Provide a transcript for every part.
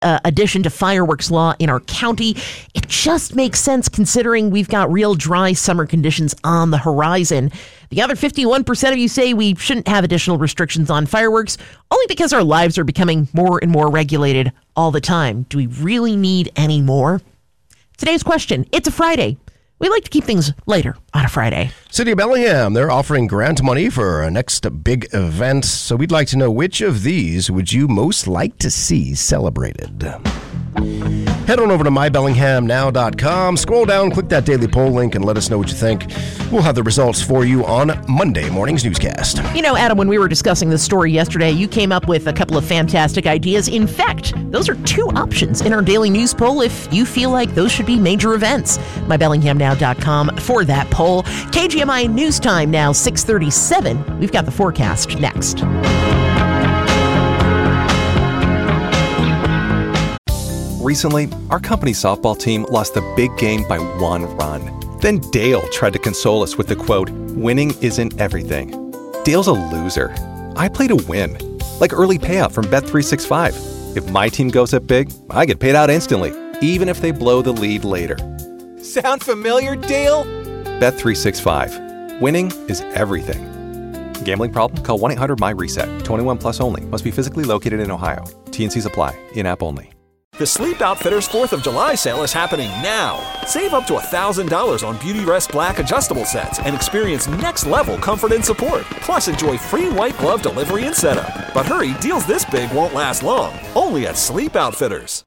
addition to fireworks law in our county. It just makes sense considering we've got real dry summer conditions on the horizon. The other 51% of you say we shouldn't have additional restrictions on fireworks, only because our lives are becoming more and more regulated all the time. Do we really need any more? Today's question, it's a Friday. We like to keep things lighter on a Friday. City of Bellingham, they're offering grant money for our next big event. So we'd like to know, which of these would you most like to see celebrated? Head on over to mybellinghamnow.com, scroll down, click that daily poll link, and let us know what you think. We'll have the results for you on Monday morning's newscast. You know, Adam, when we were discussing this story yesterday, you came up with a couple of fantastic ideas. In fact, those are 2 options in our daily news poll if you feel like those should be major events. mybellinghamnow.com for that poll. KGMI News Time now, 6:37. We've got the forecast next. Recently, our company softball team lost the big game by 1 run. Then Dale tried to console us with the quote, "Winning isn't everything." Dale's a loser. I play to win, like early payout from Bet365. If my team goes up big, I get paid out instantly, even if they blow the lead later. Sound familiar, Dale? Bet365. Winning is everything. Gambling problem? Call 1-800-MY-RESET. 21 plus only. Must be physically located in Ohio. T&Cs apply. In-app only. The Sleep Outfitters 4th of July sale is happening now. Save up to $1,000 on Beautyrest Black adjustable sets and experience next-level comfort and support. Plus, enjoy free white glove delivery and setup. But hurry, deals this big won't last long. Only at Sleep Outfitters.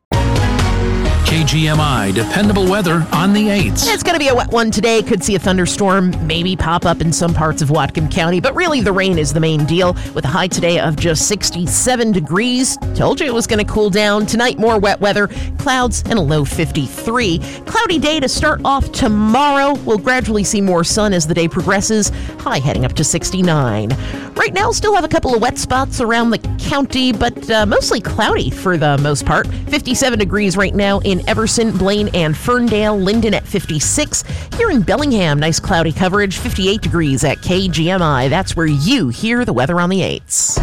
KGMI, dependable weather on the 8s. It's going to be a wet one today. Could see a thunderstorm maybe pop up in some parts of Whatcom County, but really the rain is the main deal, with a high today of just 67 degrees. Told you it was going to cool down. Tonight, more wet weather, clouds, and a low 53. Cloudy day to start off tomorrow. We'll gradually see more sun as the day progresses. High heading up to 69. Right now, still have a couple of wet spots around the county, but mostly cloudy for the most part. 57 degrees right now in Everson, Blaine, and Ferndale. Linden at 56. Here in Bellingham, nice cloudy coverage. 58 degrees at KGMI. That's where you hear the weather on the 8s.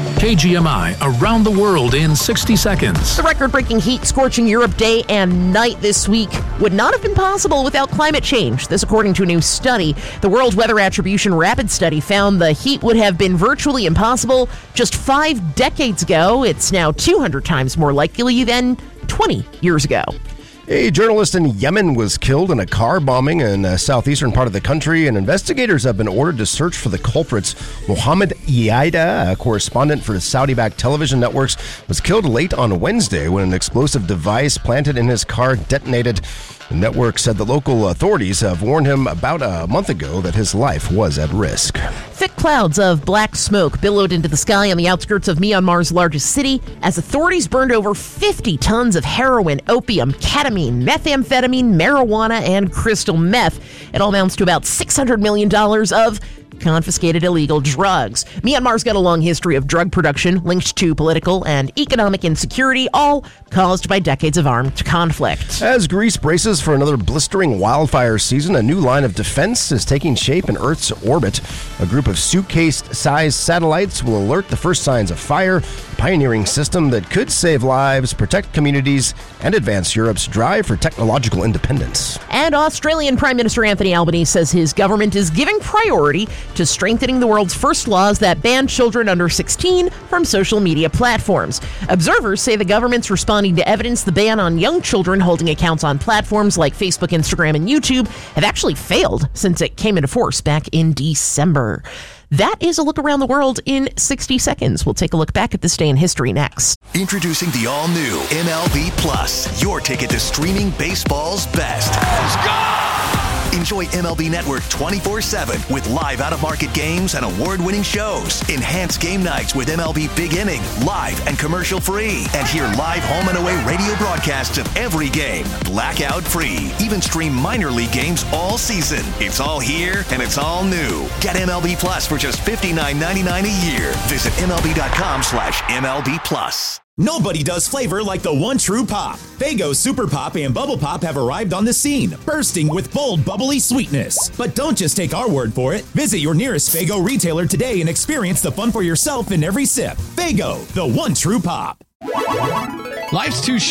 KGMI, around the world in 60 seconds. The record-breaking heat scorching Europe day and night this week would not have been possible without climate change. This according to a new study. The World Weather Attribution Rapid Study found the heat would have been virtually impossible just 5 decades ago. It's now 200 times more likely than 20 years ago. A journalist in Yemen was killed in a car bombing in the southeastern part of the country, and investigators have been ordered to search for the culprits. Mohammed Yaida, a correspondent for the Saudi-backed television networks, was killed late on Wednesday when an explosive device planted in his car detonated. The network said the local authorities have warned him about a month ago that his life was at risk. Thick clouds of black smoke billowed into the sky on the outskirts of Myanmar's largest city as authorities burned over 50 tons of heroin, opium, ketamine, methamphetamine, marijuana, and crystal meth. It all amounts to about $600 million of confiscated illegal drugs. Myanmar's got a long history of drug production linked to political and economic insecurity, all caused by decades of armed conflict. As Greece braces for another blistering wildfire season, a new line of defense is taking shape in Earth's orbit. A group of suitcase-sized satellites will alert the first signs of fire, a pioneering system that could save lives, protect communities, and advance Europe's drive for technological independence. And Australian Prime Minister Anthony Albanese says his government is giving priority to strengthening the world's first laws that ban children under 16 from social media platforms. Observers say the government's responding to evidence the ban on young children holding accounts on platforms like Facebook, Instagram, and YouTube have actually failed since it came into force back in December. That is a look around the world in 60 seconds. We'll take a look back at this day in history next. Introducing the all-new MLB Plus, your ticket to streaming baseball's best. Let's go! Enjoy MLB Network 24/7 with live out-of-market games and award-winning shows. Enhance game nights with MLB Big Inning, live and commercial-free. And hear live home and away radio broadcasts of every game, blackout-free. Even stream minor league games all season. It's all here and it's all new. Get MLB Plus for just $59.99 a year. Visit MLB.com/MLB Plus. Nobody does flavor like the one true pop. Faygo Super Pop and Bubble Pop have arrived on the scene, bursting with bold, bubbly sweetness. But don't just take our word for it. Visit your nearest Faygo retailer today and experience the fun for yourself in every sip. Faygo, the one true pop. Life's too